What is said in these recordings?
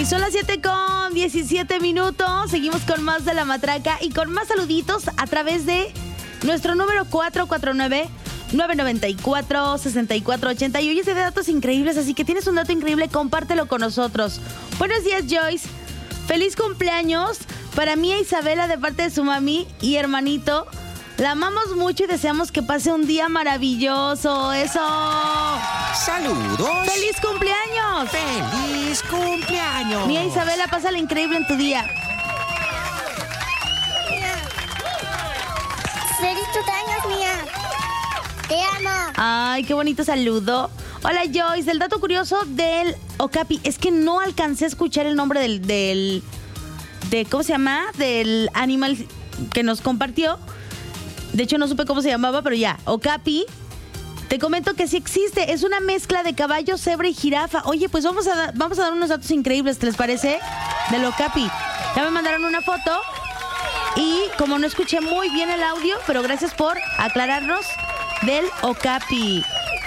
Son las 7:17. Seguimos con más de La Matraca y con más saluditos a través de nuestro número 449-994-6480. Y hoy es de datos increíbles, así que tienes un dato increíble, compártelo con nosotros. Buenos días, Joyce. Feliz cumpleaños para Mía Isabela de parte de su mami y hermanito. La amamos mucho y deseamos que pase un día maravilloso. ¡Eso! ¡Saludos! ¡Feliz cumpleaños! ¡Feliz cumpleaños! Mía Isabela, pásala increíble en tu día. ¡Feliz cumpleaños, Mía! ¡Te amo! Ay, qué bonito saludo. Hola, Joyce. Del dato curioso del Okapi. Es que no alcancé a escuchar el nombre del ¿cómo se llama? Del animal que nos compartió. De hecho, no supe cómo se llamaba, pero ya. Okapi. Te comento que sí existe. Es una mezcla de caballo, cebra y jirafa. Oye, pues vamos a dar unos datos increíbles, ¿te les parece? Del Okapi. Ya me mandaron una foto. Y como no escuché muy bien el audio, pero gracias por aclararnos del Okapi.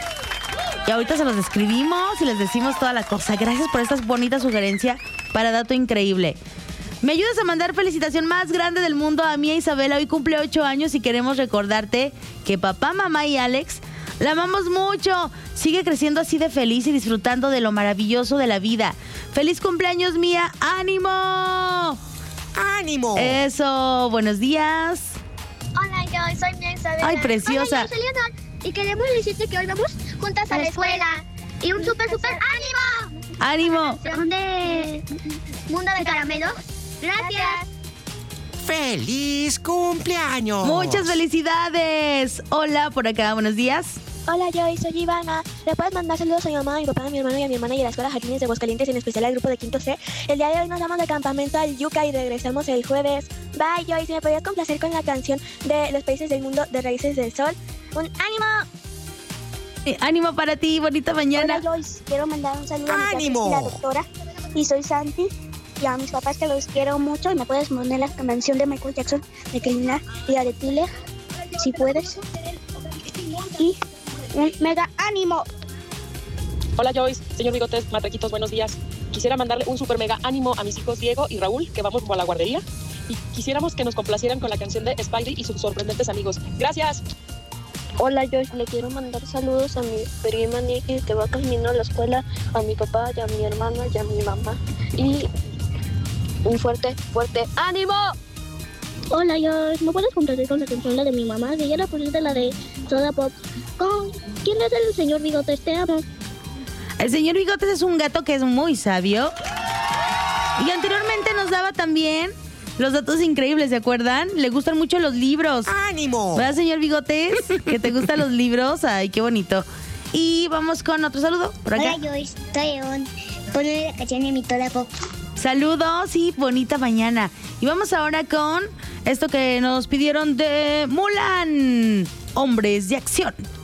Y ahorita se los describimos y les decimos toda la cosa. Gracias por esta bonita sugerencia para dato increíble. ¿Me ayudas a mandar felicitación más grande del mundo a Mía Isabela? Hoy cumple 8 años y queremos recordarte que papá, mamá y Alex la amamos mucho. Sigue creciendo así de feliz y disfrutando de lo maravilloso de la vida. ¡Feliz cumpleaños, Mía! ¡Ánimo! ¡Ánimo! Eso, buenos días. Hola, yo soy Mía Isabela. Ay, preciosa. Hola, yo soy Leonor. Y queremos decirte que hoy vamos juntas a la escuela. Y un súper ánimo. ¡Ánimo! Son de Mundo de Caramelos. Gracias. ¡Feliz cumpleaños! ¡Muchas felicidades! Hola, por acá, buenos días. Hola, yo soy Ivana. ¿Le puedes mandar saludos a mi mamá, a mi papá, a mi hermano y a mi hermana y a la escuela Jardines de Aguascalientes, en especial al grupo de Quinto C? El día de hoy nos vamos de campamento al Yuca y regresamos el jueves. Bye, Joyce. ¿Me podrías complacer con la canción de Los Países del Mundo de Raíces del Sol? ¡Un ánimo! Ánimo para ti, bonita mañana. Hola, Joyce. Quiero mandar un saludo a mi ¡Ánimo! tía, la doctora. Y soy Santi. Y a mis papás que los quiero mucho. Y me puedes poner la canción de Michael Jackson, de Kelina y la de Tiller, si puedes. Y un mega ánimo. Hola Joyce, señor Bigotes, matraquitos, buenos días. Quisiera mandarle un super mega ánimo a mis hijos Diego y Raúl, que vamos a la guardería. Y quisiéramos que nos complacieran con la canción de Spidey y sus sorprendentes amigos. ¡Gracias! Hola, Joyce. Le quiero mandar saludos a mi prima Nikki, que va camino a la escuela, a mi papá, y a mi hermana, y a mi mamá. Y un fuerte ánimo. Hola, Joyce. ¿No puedes complacer con la canción la de mi mamá? Que ya la pusiste, la de Soda Pop. ¿Quién es el señor Bigotes? Te amo. El señor Bigotes es un gato que es muy sabio. Y anteriormente nos daba también los datos increíbles, ¿se acuerdan? Le gustan mucho los libros. ¡Ánimo! ¿Verdad, señor Bigotes? Que te gustan los libros. Ay, qué bonito. Y vamos con otro saludo por acá. Hola, Joyce. Soy León. Ponle la canción de mi Soda Pop. Saludos y bonita mañana. Y vamos ahora con esto que nos pidieron de Mulan. Hombres de acción.